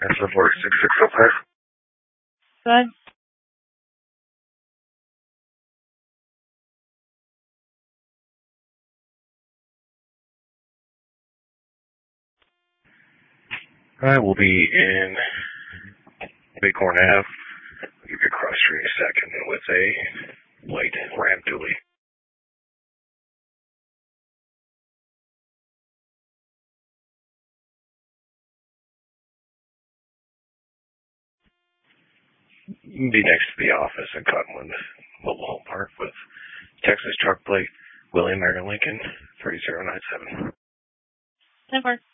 Answer 46605. Good. I will be in Bighorn Ave. I'll give you a cross street in a second with a white Ram dually. Be next to the office in Cottonwood Mobile Home Park with Texas truck plate William Mary Lincoln 3097. That works.